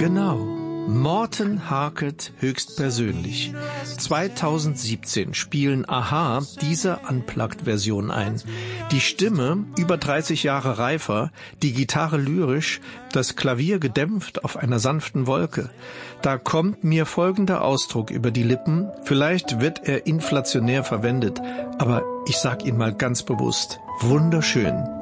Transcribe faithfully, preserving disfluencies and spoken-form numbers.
Genau. Morten Harket höchstpersönlich. zweitausendsiebzehn spielen a-ha diese Unplugged-Version ein. Die Stimme über dreißig Jahre reifer, die Gitarre lyrisch, das Klavier gedämpft auf einer sanften Wolke. Da kommt mir folgender Ausdruck über die Lippen. Vielleicht wird er inflationär verwendet, aber ich sag ihn mal ganz bewusst. Wunderschön.